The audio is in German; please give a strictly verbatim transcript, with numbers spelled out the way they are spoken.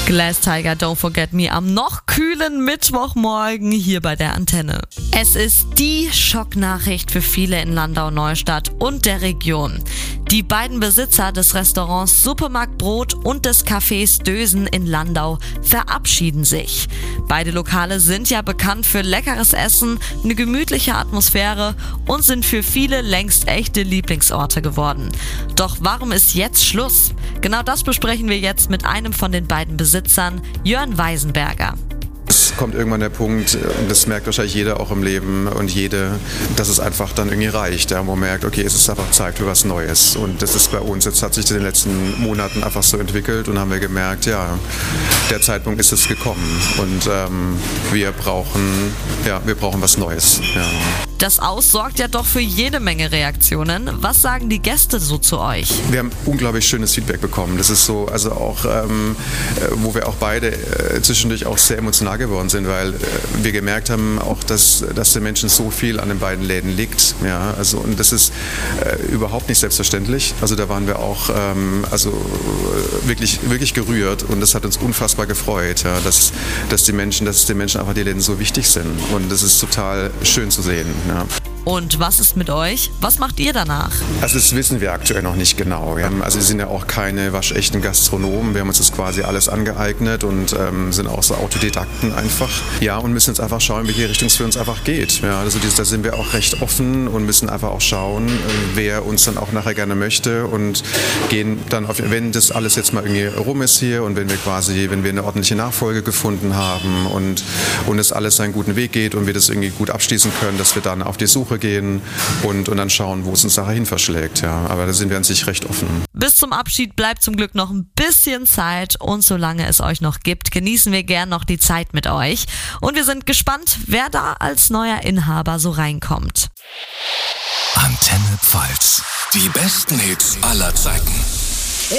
Glass Tiger, Don't Forget Me am noch kühlen Mittwochmorgen hier bei der Antenne. Es ist die Schocknachricht für viele in Landau-Neustadt und der Region. Die beiden Besitzer des Restaurants Supermarkt Brot und des Cafés Dösen in Landau verabschieden sich. Beide Lokale sind ja bekannt für leckeres Essen, eine gemütliche Atmosphäre und sind für viele längst echte Lieblingsorte geworden. Doch warum ist jetzt Schluss? Genau das besprechen wir jetzt mit einem von den beiden Besitzern, Jörn Weisenberger. Es kommt irgendwann der Punkt, und das merkt wahrscheinlich jeder auch im Leben und jede, dass es einfach dann irgendwie reicht, ja, wo man merkt, okay, es ist einfach Zeit für was Neues. Und das ist bei uns, jetzt hat sich in den letzten Monaten einfach so entwickelt und haben wir gemerkt, ja, der Zeitpunkt ist jetzt gekommen und ähm, wir brauchen, ja, wir brauchen was Neues. Ja. Das Aus sorgt ja doch für jede Menge Reaktionen. Was sagen die Gäste so zu euch? Wir haben unglaublich schönes Feedback bekommen. Das ist so, also auch, ähm, wo wir auch beide äh, zwischendurch auch sehr emotional geworden sind, weil äh, wir gemerkt haben auch, dass, dass den Menschen so viel an den beiden Läden liegt. Ja, also, und das ist äh, überhaupt nicht selbstverständlich. Also da waren wir auch ähm, also, äh, wirklich, wirklich gerührt und das hat uns unfassbar gefreut, ja, dass, dass, die Menschen, dass den Menschen einfach die Läden so wichtig sind. Und das ist total schön zu sehen. Ja. Und was ist mit euch? Was macht ihr danach? Also das wissen wir aktuell noch nicht genau. Ja. Also wir sind ja auch keine waschechten Gastronomen. Wir haben uns das quasi alles angeeignet und ähm, sind auch so Autodidakten einfach. Ja, und müssen jetzt einfach schauen, in welche Richtung es für uns einfach geht. Ja, also das, da sind wir auch recht offen und müssen einfach auch schauen, wer uns dann auch nachher gerne möchte und gehen dann auf, wenn das alles jetzt mal irgendwie rum ist hier und wenn wir quasi, wenn wir eine ordentliche Nachfolge gefunden haben und, und es alles seinen guten Weg geht und wir das irgendwie gut abschließen können, dass wir dann auf die Suche gehen und, und dann schauen, wo es uns nachher hin verschlägt. Ja. Aber da sind wir an sich recht offen. Bis zum Abschied bleibt zum Glück noch ein bisschen Zeit und solange es euch noch gibt, genießen wir gern noch die Zeit mit euch. Und wir sind gespannt, wer da als neuer Inhaber so reinkommt. Antenne Pfalz. Die besten Hits aller Zeiten.